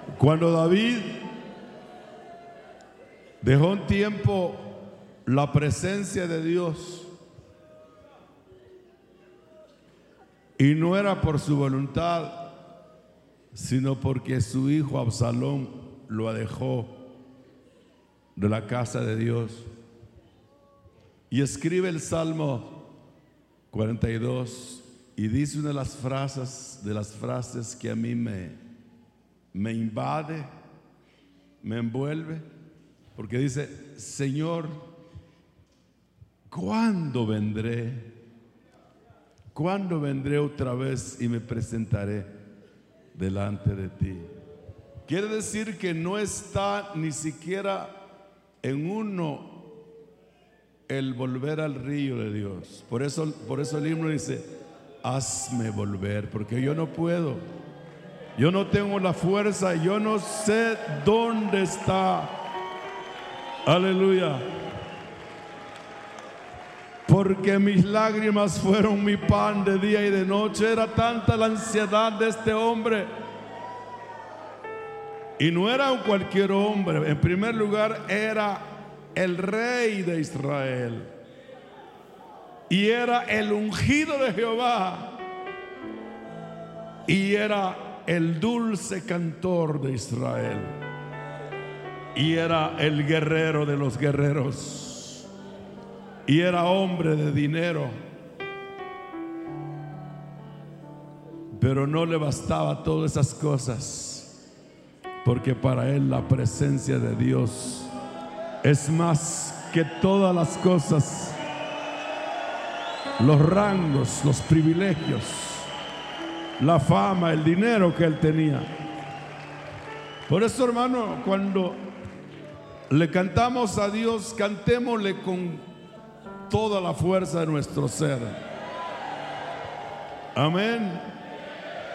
Cuando David dejó un tiempo la presencia de Dios, y no era por su voluntad, sino porque su hijo Absalón lo alejó de la casa de Dios, y escribe el Salmo 42 y dice una de las frases que a mí me invade, me envuelve, porque dice: Señor, ¿cuándo vendré? ¿Cuándo vendré otra vez y me presentaré delante de ti? Quiere decir que no está ni siquiera en uno el volver al río de Dios. Por eso el himno dice: hazme volver, porque yo no puedo, yo no tengo la fuerza, yo no sé dónde está. Aleluya. Porque mis lágrimas fueron mi pan de día y de noche. Era tanta la ansiedad de este hombre. Y no era un cualquier hombre. En primer lugar, era el rey de Israel. Y era el ungido de Jehová. Y era el dulce cantor de Israel. Y era el guerrero de los guerreros. Y era hombre de dinero. Pero no le bastaba todas esas cosas, porque para él la presencia de Dios es más que todas las cosas, los rangos, los privilegios, la fama, el dinero que él tenía. Por eso, hermano, cuando le cantamos a Dios, cantémosle con toda la fuerza de nuestro ser. Amén.